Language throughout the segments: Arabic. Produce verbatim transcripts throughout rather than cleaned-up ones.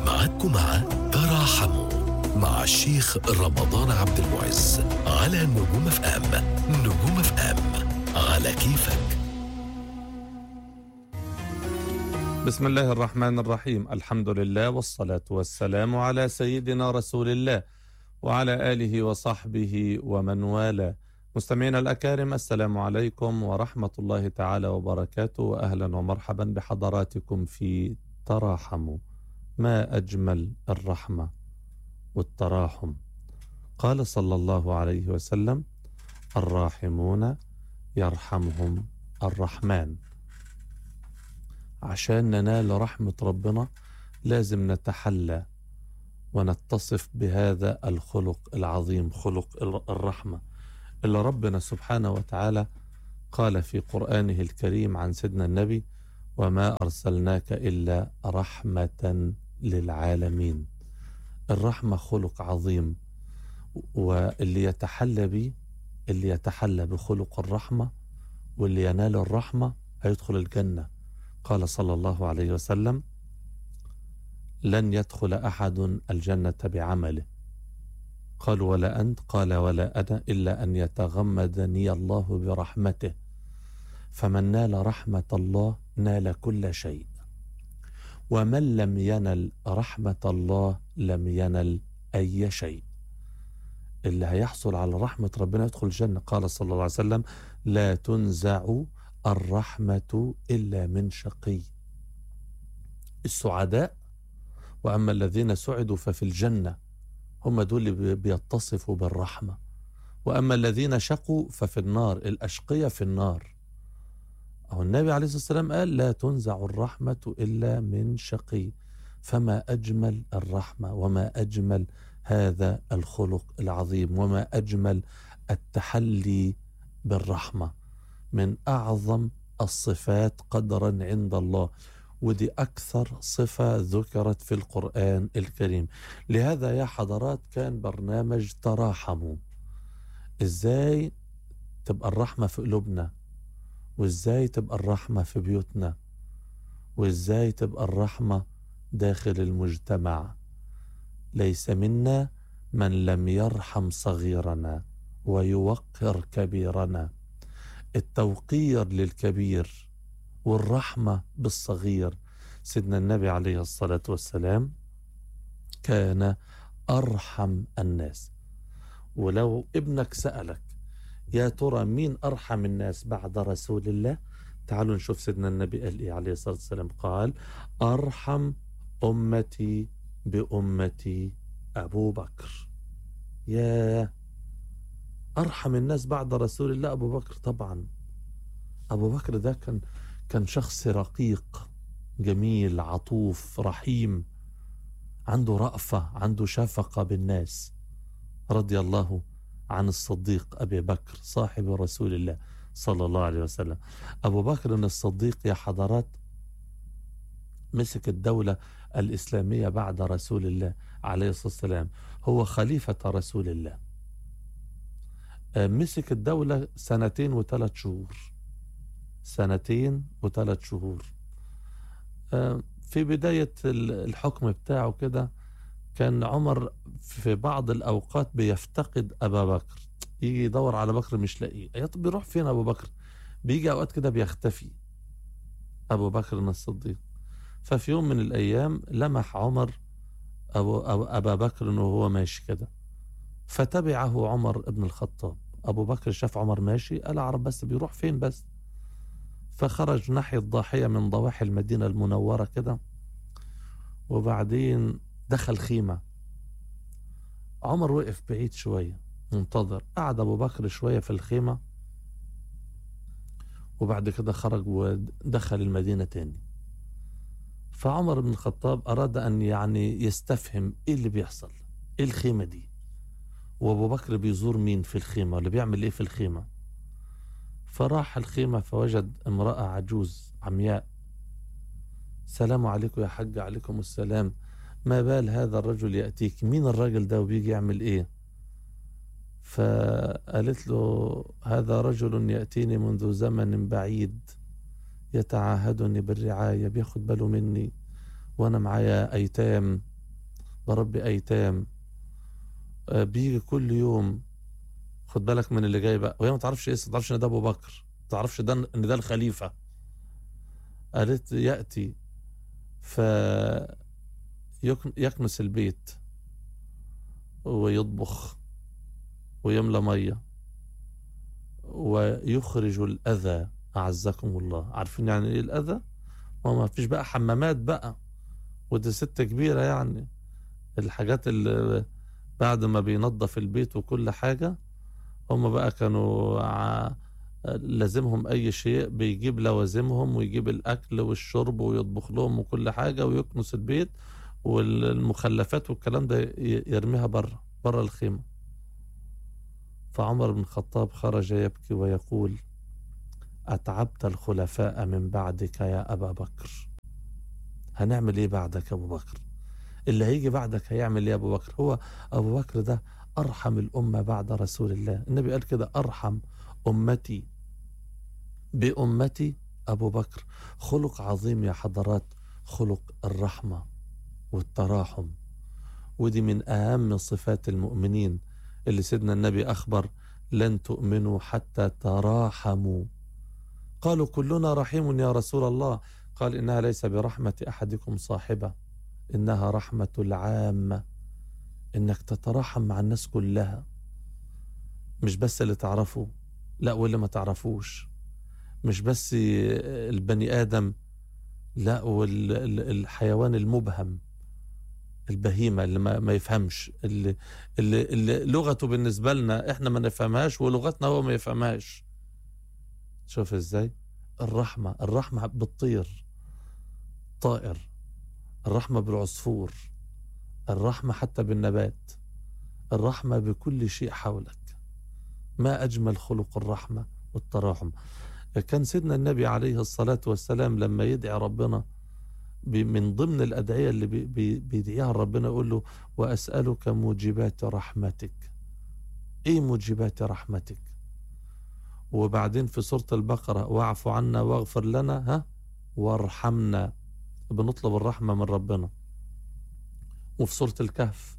معكم مع تراحموا مع الشيخ رمضان عبد المعز على نجوم اف ام. نجوم اف ام على كيفك. بسم الله الرحمن الرحيم. الحمد لله والصلاة والسلام على سيدنا رسول الله وعلى آله وصحبه ومن والاه. مستمعينا الأكارم، السلام عليكم ورحمة الله تعالى وبركاته، وأهلا ومرحبا بحضراتكم في تراحموا. ما أجمل الرحمة والتراحم. قال صلى الله عليه وسلم: الراحمون يرحمهم الرحمن. عشان ننال رحمة ربنا لازم نتحلى ونتصف بهذا الخلق العظيم، خلق الرحمة، اللي ربنا سبحانه وتعالى قال في قرآنه الكريم عن سيدنا النبي: وما أرسلناك إلا رحمة للعالمين. الرحمة خلق عظيم، واللي يتحلى به، اللي يتحلى بخلق الرحمة واللي ينال الرحمة هيدخل الجنة. قال صلى الله عليه وسلم: لن يدخل أحد الجنة بعمله. قالوا: ولا أنت؟ قال: ولا أنا، إلا أن يتغمدني الله برحمته. فمن نال رحمة الله نال كل شيء، ومن لم ينل رحمة الله لم ينل أي شيء. اللي هيحصل على رحمة ربنا يدخل الجنة. قال صلى الله عليه وسلم: لا تنزع الرحمة إلا من شقي. السعداء وأما الذين سعدوا ففي الجنة، هم دول اللي بيتصفوا بالرحمة. وأما الذين شقوا ففي النار، الأشقية في النار. أو النبي عليه الصلاة والسلام قال: لا تنزع الرحمة إلا من شقي. فما أجمل الرحمة، وما أجمل هذا الخلق العظيم، وما أجمل التحلي بالرحمة. من أعظم الصفات قدرا عند الله، ودي أكثر صفة ذكرت في القرآن الكريم. لهذا يا حضرات كان برنامج تراحموا. إزاي تبقى الرحمة في قلوبنا، وإزاي تبقى الرحمة في بيوتنا، وإزاي تبقى الرحمة داخل المجتمع. ليس منا من لم يرحم صغيرنا ويوقر كبيرنا. التوقير للكبير والرحمة بالصغير. سيدنا النبي عليه الصلاة والسلام كان أرحم الناس. ولو ابنك سألك: يا ترى مين أرحم الناس بعد رسول الله؟ تعالوا نشوف سيدنا النبي قال إيه عليه الصلاة والسلام. قال: أرحم أمتي بأمتي أبو بكر. يا أرحم الناس بعد رسول الله أبو بكر. طبعا أبو بكر ده كان كان شخص رقيق جميل عطوف رحيم، عنده رأفة، عنده شفقة بالناس. رضي الله عن الصديق أبي بكر صاحب رسول الله صلى الله عليه وسلم. أبو بكر الصديق يا حضرات مسك الدولة الإسلامية بعد رسول الله عليه الصلاة والسلام، هو خليفة رسول الله. مسك الدولة سنتين وثلاث شهور سنتين وثلاث شهور في بداية الحكم بتاعه كده كان عمر في بعض الأوقات بيفتقد أبا بكر، يجي يدور على بكر مش لاقيه. يا طب بيروح فين أبو بكر؟ بيجي أوقات كده بيختفي أبو بكر الصديق. ففي يوم من الأيام لمح عمر أبو أبو أبا بكر إنه هو ماشي كده، فتبعه عمر ابن الخطاب. أبو بكر شاف عمر ماشي، قال: أعرف بس بيروح فين بس. فخرج ناحية ضاحية من ضواحي المدينة المنورة كده، وبعدين دخل خيمة. عمر وقف بعيد شوية منتظر، قعد أبو بكر شوية في الخيمة، وبعد كده خرج ودخل المدينة تاني. فعمر بن الخطاب أراد أن يعني يستفهم إيه اللي بيحصل، إيه الخيمة دي، وأبو بكر بيزور مين في الخيمة، ولا بيعمل إيه في الخيمة. فراح الخيمة فوجد امرأة عجوز عمياء. السلام عليكم يا حاج. عليكم السلام. ما بال هذا الرجل يأتيك؟ مين الرجل ده وبيجي يعمل إيه؟ فقالت له: هذا رجل يأتيني منذ زمن بعيد، يتعاهدني بالرعاية، بياخد باله مني، وأنا معايا أيتام بربي أيتام، آه، بيجي كل يوم. خد بالك من اللي جاي بقى، وهي ما تعرفش ايه، ما تعرفش ان ده ابو بكر، ما تعرفش ده ان ده الخليفة. قالت يأتي فيكنس البيت ويطبخ ويملى مية ويخرج الأذى. أعزكم الله، عارفين يعني ايه الأذى؟ ما فيش بقى حمامات بقى، ودي ست كبيرة يعني. الحاجات اللي بعد ما بينظف البيت وكل حاجة، هم بقى كانوا ع... لازمهم أي شيء، بيجيب لوازمهم ويجيب الأكل والشرب ويطبخ لهم وكل حاجة ويكنس البيت، والمخلفات والكلام ده يرميها بره بره الخيمة. فعمر بن الخطاب خرج يبكي ويقول: أتعبت الخلفاء من بعدك يا أبا بكر. هنعمل إيه بعدك يا أبو بكر؟ اللي هيجي بعدك هيعمل إيه يا أبو بكر؟ هو أبو بكر ده أرحم الأمة بعد رسول الله. النبي قال كده: أرحم أمتي بأمتي أبو بكر. خلق عظيم يا حضرات، خلق الرحمة والتراحم، ودي من أهم صفات المؤمنين اللي سيدنا النبي أخبر: لن تؤمنوا حتى تراحموا. قالوا: كلنا رحيم يا رسول الله. قال: إنها ليس برحمة أحدكم صاحبة، إنها رحمة العامة. إنك تتراحم مع الناس كلها، مش بس اللي تعرفه، لا واللي ما تعرفوش، مش بس البني آدم، لا والحيوان المبهم، البهيمة اللي ما, ما يفهمش، اللي, اللي, اللي لغته بالنسبة لنا احنا ما نفهمهاش ولغتنا هو ما يفهمهاش. شوف ازاي الرحمة الرحمة بالطير طائر، الرحمة بالعصفور، الرحمة حتى بالنبات، الرحمة بكل شيء حولك. ما أجمل خلق الرحمة والتراحم. كان سيدنا النبي عليه الصلاة والسلام لما يدعي ربنا، من ضمن الأدعية اللي بيدعيها ربنا يقول له: وأسألك موجبات رحمتك. إيه موجبات رحمتك؟ وبعدين في سورة البقرة: واعف عنا واغفر لنا ها وارحمنا. بنطلب الرحمة من ربنا. وفي سورة الكهف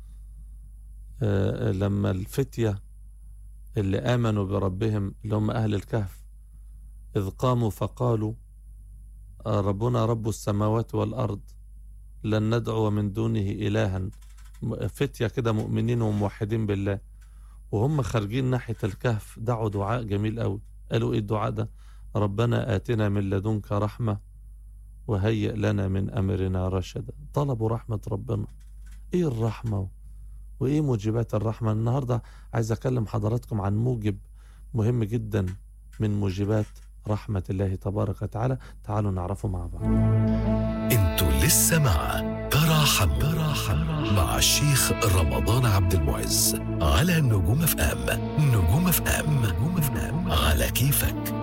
آه لما الفتية اللي آمنوا بربهم اللي هم أهل الكهف إذ قاموا فقالوا: ربنا رب السماوات والأرض لن ندعو من دونه إلها. فتية كده مؤمنين وموحدين بالله، وهم خارجين ناحية الكهف دعوا دعاء جميل قوي. قالوا: إيه الدعاء ده؟ ربنا آتنا من لدنك رحمة وهيئ لنا من أمرنا رشدا. طلبوا رحمة ربنا. إيه الرحمة وإيه موجبات الرحمة؟ النهاردة عايز أكلم حضراتكم عن موجب مهم جدا من موجبات رحمة الله تبارك وتعالى. تعالوا نعرفه مع بعض. انتوا لسه مع تراحم تراحم مع الشيخ رمضان عبد المعز على نجوم اف ام. نجوم اف ام، نجوم اف ام على كيفك.